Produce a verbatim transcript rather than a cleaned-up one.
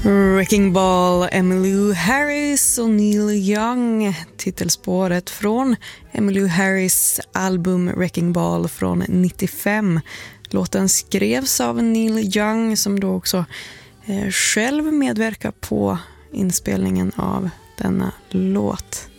Wrecking Ball, Emmylou Harris och Neil Young, titelspåret från Emmylou Harris album Wrecking Ball från nittiofem. Låten skrevs av Neil Young som då också eh, själv medverkar på inspelningen av denna låt.